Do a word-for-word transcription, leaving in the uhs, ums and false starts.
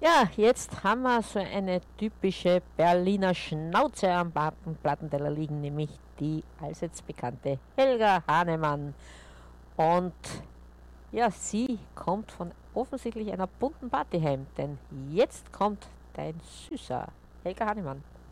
Ja, jetzt haben wir so eine typische Berliner Schnauze am Platten- Plattenteller liegen, nämlich die allseits bekannte Helga Hahnemann. Und ja, sie kommt von offensichtlich einer bunten Party heim, denn jetzt kommt dein Süßer, Helga Hahnemann.